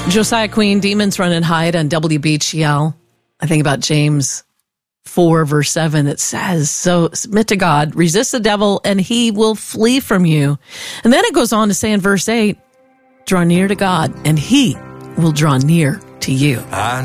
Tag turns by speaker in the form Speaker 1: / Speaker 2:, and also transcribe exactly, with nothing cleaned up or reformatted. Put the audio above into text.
Speaker 1: Josiah Queen, demons run and hide on W B H L. I think about James four, verse seven, that says, so submit to God, resist the devil, and he will flee from you. And then it goes on to say in verse eight, draw near to God, and he will draw near to you.
Speaker 2: I